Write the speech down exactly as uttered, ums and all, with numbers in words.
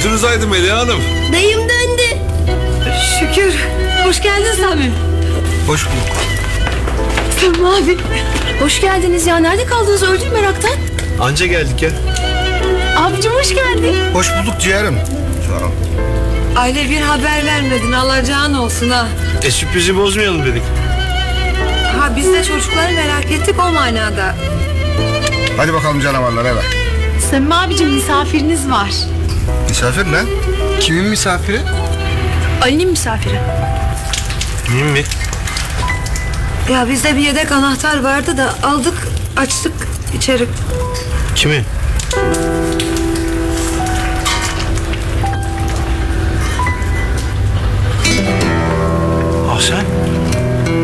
Gözünüz aydın Melih Hanım. Dayım döndü. Şükür. Hoş geldin Samim. Hoş bulduk. Samim abi. Hoş geldiniz ya. Nerede kaldınız? Öldüm meraktan. Anca geldik ya. Abicim hoş geldin. Hoş bulduk ciğerim. Sağ ol. Aile bir haber vermedin. Alacağın olsun ha. E sürprizi bozmayalım dedik. Ha biz de çocukları merak ettik o manada. Hadi bakalım canavarlar eve. Samim abicim misafiriniz var. Misafir ne? Kimin misafiri? Ali'nin misafiri. Mühim mi? Ya bizde bir yedek anahtar vardı da aldık açtık içeri. Kimi? Ah sen?